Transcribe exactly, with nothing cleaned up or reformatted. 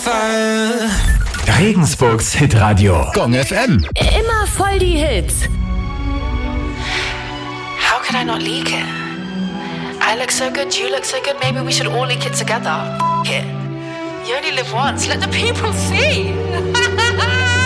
Regensburgs Hitradio Gong F M. Immer voll die Hits. How could I not leak it? I look so good, you look so good, maybe we should all leak it together. F it. You only live once, let the people see.